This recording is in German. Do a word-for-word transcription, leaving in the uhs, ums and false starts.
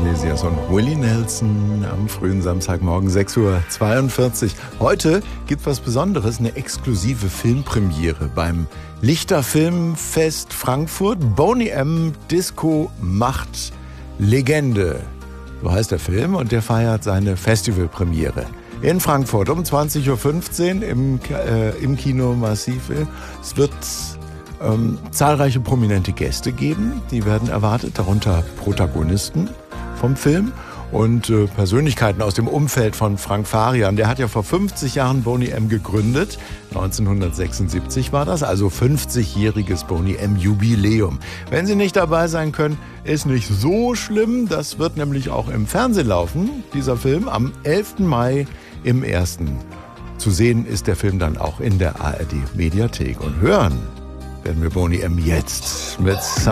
Iglesias und Willie Nelson am frühen Samstagmorgen sechs Uhr zweiundvierzig. Heute gibt was Besonderes, eine exklusive Filmpremiere beim Lichter Filmfest Frankfurt. Boney M. Disco macht Legende. So heißt der Film und der feiert seine Festivalpremiere in Frankfurt um zwanzig Uhr fünfzehn im, äh, im Kino Massive. Es wird ähm, zahlreiche prominente Gäste geben, die werden erwartet, darunter Protagonisten vom Film und äh, Persönlichkeiten aus dem Umfeld von Frank Farian. Der hat ja vor fünfzig Jahren Boney M. gegründet. neunzehnhundertsechsundsiebzig war das, also fünfzigjähriges Boney M. Jubiläum. Wenn Sie nicht dabei sein können, ist nicht so schlimm. Das wird nämlich auch im Fernsehen laufen, dieser Film, am elften Mai im ersten. Zu sehen ist der Film dann auch in der A R D Mediathek. Und hören werden wir Boney M. jetzt mit